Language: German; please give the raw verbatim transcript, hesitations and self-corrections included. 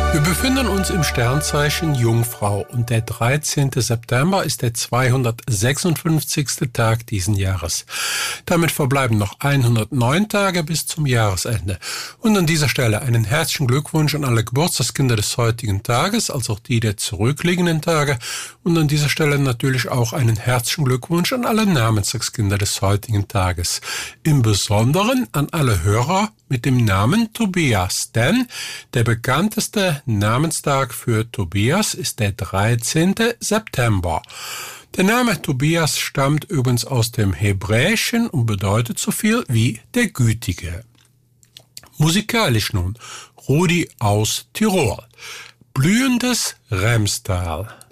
Wir befinden uns im Sternzeichen Jungfrau und der dreizehnte September ist der zweihundertsechsundfünfzigste Tag diesen Jahres. Damit verbleiben noch hundertneun Tage bis zum Jahresende. Und an dieser Stelle einen herzlichen Glückwunsch an alle Geburtstagskinder des heutigen Tages, als auch die der zurückliegenden Tage. Und an dieser Stelle natürlich auch einen herzlichen Glückwunsch an alle Namenstagskinder des heutigen Tages. Im Besonderen an alle Hörer mit dem Namen Tobias, denn der bekannteste Namenstag für Tobias ist der dreizehnte September. Der Name Tobias stammt übrigens aus dem Hebräischen und bedeutet so viel wie der Gütige. Musikalisch nun, Rudi aus Tirol. Blühendes Remstal.